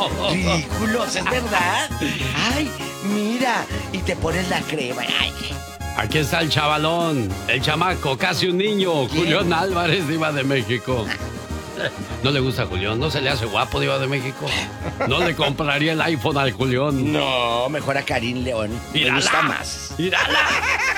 ridículos, ¿es verdad? Ay, mira, y te pones la crema. Ay. Aquí está el chavalón, el chamaco, casi un niño, ¿Quién? Julián Álvarez, diva de México. ¿No le gusta a Julián? ¿No se le hace guapo, diva de México? ¿No le compraría el iPhone al Julián? No, mejor a Karim León. Me ¡Mírala! gusta más. ¡Mírala!